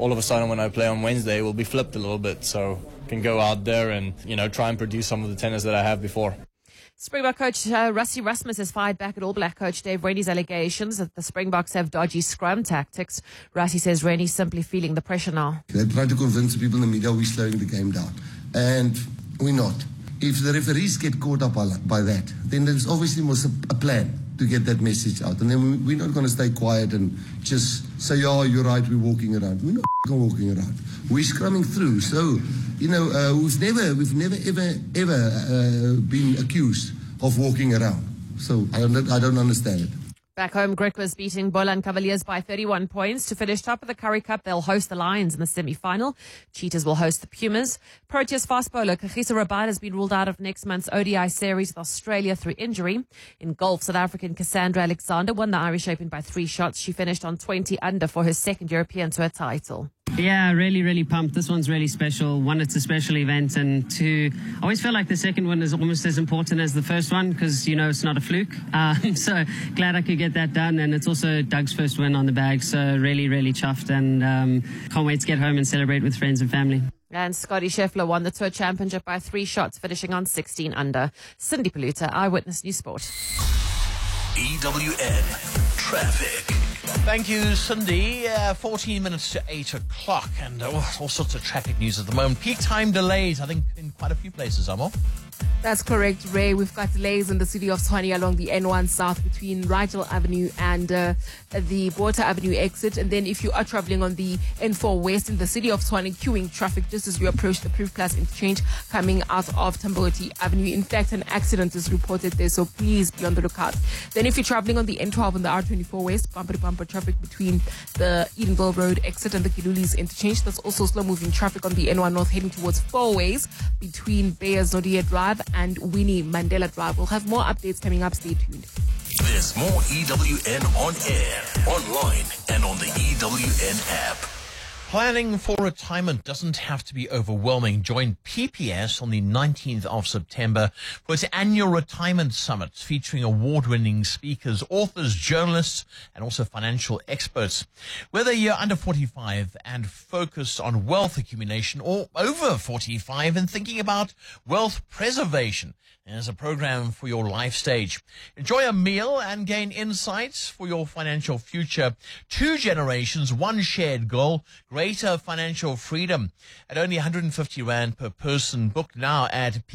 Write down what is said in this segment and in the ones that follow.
all of a sudden when I play on Wednesday, it will be flipped a little bit. So I can go out there and, try and produce some of the tennis that I have before. Springbok coach Rassie Erasmus has fired back at All Black coach Dave Rennie's allegations that the Springboks have dodgy scrum tactics. Rassie says Rennie's simply feeling the pressure now. They try to convince the people in the media we're slowing the game down. And we're not. If the referees get caught up by that, then there's obviously a plan to get that message out. And then we're not going to stay quiet and just say, oh, you're right, we're walking around. We're not walking around. We're scrumming through. So, we've never ever been accused of walking around. So I don't understand it. Back home, Grit was beating Boland Cavaliers by 31 points. To finish top of the Currie Cup, they'll host the Lions in the semi-final. Cheetahs will host the Pumas. Proteas fast bowler Kagiso Rabada has been ruled out of next month's ODI series with Australia through injury. In golf, South African Cassandra Alexander won the Irish Open by 3 shots. She finished on 20 under for her second European Tour title. Yeah, really, really pumped. This one's really special. One, it's a special event, and two, I always feel like the second one is almost as important as the first one because, it's not a fluke. So glad I could get that done, and it's also Doug's first win on the bag, so really, really chuffed, and can't wait to get home and celebrate with friends and family. And Scotty Scheffler won the Tour Championship by 3 shots, finishing on 16 under. Cindy Paluta, Eyewitness News Sport. EWN Traffic. Thank you, Cindy. 14 minutes to 8 o'clock, and all sorts of traffic news at the moment. Peak time delays, I think, in quite a few places, Amo. That's correct, Ray. We've got delays in the city of Tshwane along the N1 South between Rigel Avenue and the Water Avenue exit. And then if you are traveling on the N4 West in the city of Tshwane, queuing traffic just as you approach the Proof Class interchange coming out of Tamboti Avenue. In fact, an accident is reported there, so please be on the lookout. Then if you're traveling on the N12 and the R24 West, bumper-to-bumper traffic between the Edenville Road exit and the Gilulis interchange. There's also slow-moving traffic on the N1 North heading towards Four Ways between Beyers Nodia Drive and Winnie Mandela Drive. We'll have more updates coming up. Stay tuned. There's more EWN on air, online, and on the EWN app. Planning for retirement doesn't have to be overwhelming. Join PPS on the 19th of September for its annual retirement summit featuring award-winning speakers, authors, journalists, and also financial experts. Whether you're under 45 and focused on wealth accumulation or over 45 and thinking about wealth preservation, there's a program for your life stage. Enjoy a meal and gain insights for your financial future. 2 generations, 1 shared goal, greater financial freedom. At only 150 Rand per person. Book now at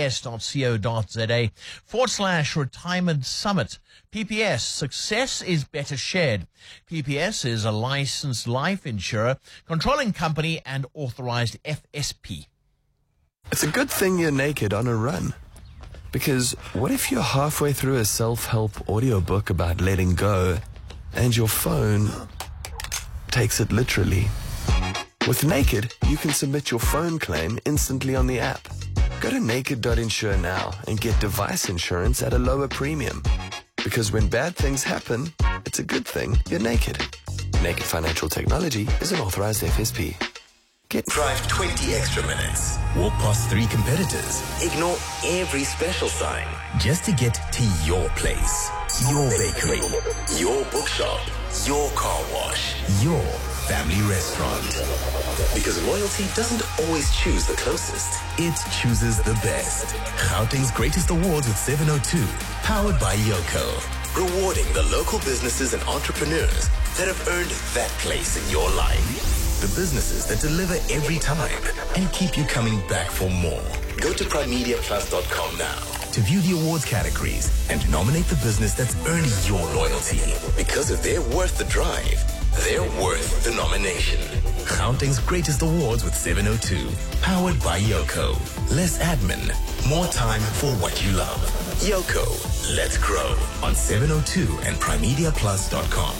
pps.co.za/retirement summit. PPS, success is better shared. PPS is a licensed life insurer, controlling company and authorized FSP. It's a good thing you're naked on a run. Because what if you're halfway through a self-help audiobook about letting go and your phone takes it literally? With Naked, you can submit your phone claim instantly on the app. Go to naked.insure now and get device insurance at a lower premium. Because when bad things happen, it's a good thing you're naked. Naked Financial Technology is an authorized FSP. Drive 20 extra minutes. Walk past 3 competitors. Ignore every special sign. Just to get to your place. Your bakery. Your bookshop. Your car wash. Your family restaurant. Because loyalty doesn't always choose the closest. It chooses the best. Gauteng's Greatest Awards with 702. Powered by Yoko. Rewarding the local businesses and entrepreneurs that have earned that place in your life. The businesses that deliver every time and keep you coming back for more. Go to primemediaplus.com now to view the awards categories and nominate the business that's earned your loyalty. Because if they're worth the drive, they're worth the nomination. Gauteng's Greatest Awards with 702. Powered by Yoko. Less admin, more time for what you love. Yoko, let's grow on 702 and primemediaplus.com.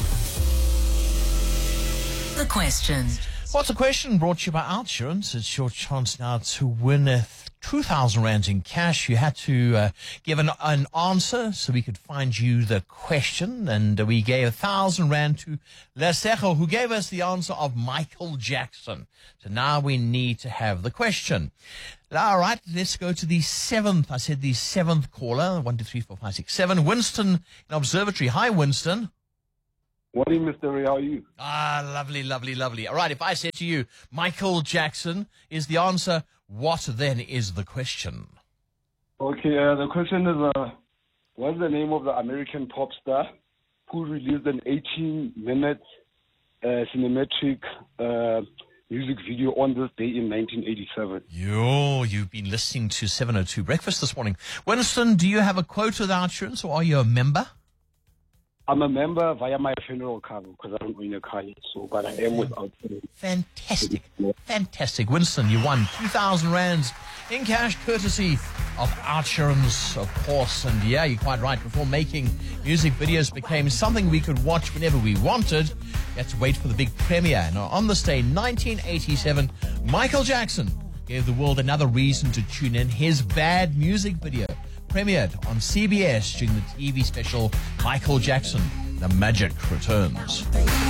The question. What's the question? Brought to you by Outsurance. It's your chance now to win 2,000 Rands in cash. You had to give an answer so we could find you the question. And we gave 1,000 Rand to Lesego, who gave us the answer of Michael Jackson. So now we need to have the question. All right, let's go to the 7th. I said the 7th caller. 1, 2, 3, 4, 5, 6, 7. Winston in Observatory. Hi, Winston. Morning, Mr. Ray. How are you? Lovely, lovely, lovely. All right, if I said to you, Michael Jackson is the answer, what then is the question? Okay, the question is, what's the name of the American pop star who released an 18-minute cinematic music video on this day in 1987? You've been listening to 702 Breakfast this morning. Winston, do you have a quote without insurance, or are you a member? I'm a member via my funeral cover because I don't own a car yet, but I am without insurance. Fantastic. Fantastic. Winston, you won 2,000 rands in cash courtesy of Outsurance, of course. And yeah, you're quite right. Before making music videos became something we could watch whenever we wanted, you had to wait for the big premiere. And on this day, 1987, Michael Jackson gave the world another reason to tune in. His Bad music video premiered on CBS during the TV special Michael Jackson, The Magic Returns.